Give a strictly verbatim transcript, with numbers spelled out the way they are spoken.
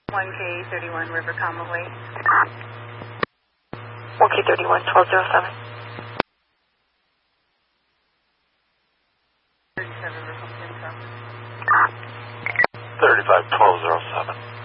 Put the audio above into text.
one K thirty-one River Commonwealth. one K thirty-one, twelve oh seven. thirty-seven River Commonwealth. thirty-five, twelve oh seven.